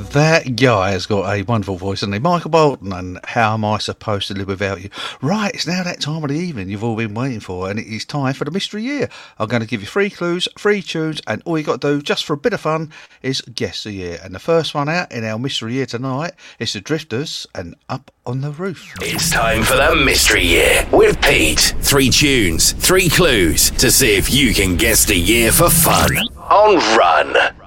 That guy has got a wonderful voice, hasn't he? Michael Bolton, and How Am I Supposed to Live Without You? Right, it's now that time of the evening you've all been waiting for, and it is time for the Mystery Year. I'm going to give you 3 clues, 3 tunes, and all you got to do, just for a bit of fun, is guess the year. And the first one out in our Mystery Year tonight is the Drifters and Up on the Roof. It's time for the Mystery Year with Pete. 3 tunes, 3 clues to see if you can guess the year for fun on Run.